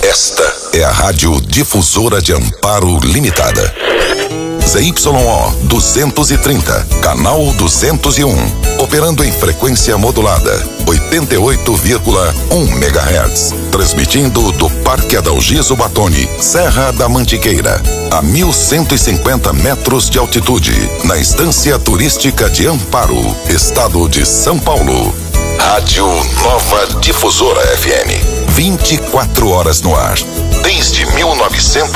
Esta é a Rádio Difusora de Amparo Limitada. ZYO 230, canal 201, operando em frequência modulada, 88,1 MHz, transmitindo do Parque Adalgiso Batoni, Serra da Mantiqueira, a 1.150 metros de altitude, na Estância Turística de Amparo, Estado de São Paulo. Rádio Nova Difusora FM, 24 horas no ar, desde 1900.